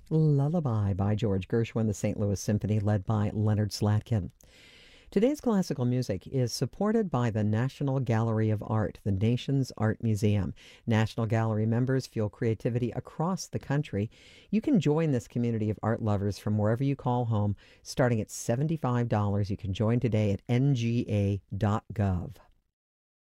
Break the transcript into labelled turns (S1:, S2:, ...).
S1: Lullaby by George Gershwin, the St. Louis Symphony, led by Leonard Slatkin. Today's classical music is supported by the National Gallery of Art, the nation's art museum. National Gallery members fuel creativity across the country. You can join this community of art lovers from wherever you call home. Starting at $75, you can join today at nga.gov.